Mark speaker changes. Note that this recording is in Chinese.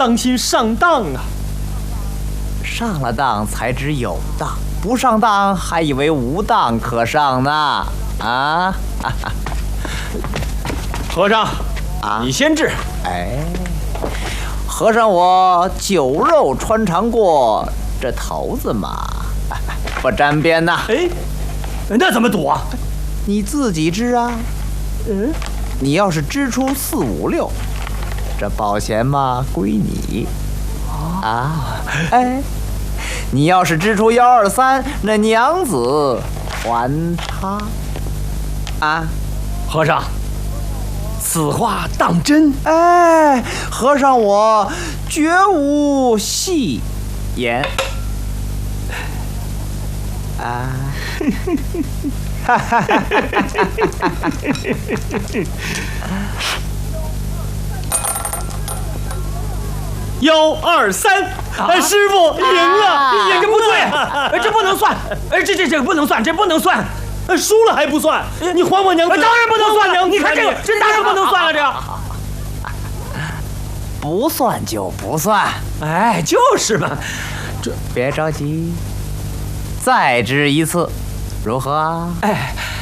Speaker 1: 当心上当啊！
Speaker 2: 上了当才知有当，不上当还以为无当可上呢。啊！
Speaker 1: 和尚，你先治。
Speaker 2: 哎，和尚我酒肉穿肠过，这头子嘛，不沾边呐。
Speaker 1: 哎，那怎么赌啊？
Speaker 2: 你自己支啊。你要是支出4、5、6，这保险嘛归你。哎，你要是支出1、2、3，那娘子还他。
Speaker 1: 和尚，此话当真？
Speaker 2: 哎，和尚我绝无戏言。
Speaker 1: 1、2、3，师傅赢了！
Speaker 3: 这不对，这不能算，这不能算，这不能算，
Speaker 1: 输了还不算？你还我娘子！
Speaker 3: 当然不能算了！你看这个，这当然不能算了，这
Speaker 2: 不算就不算。
Speaker 3: 哎，就是嘛，
Speaker 2: 别着急，再支一次，如何啊？
Speaker 3: 哎。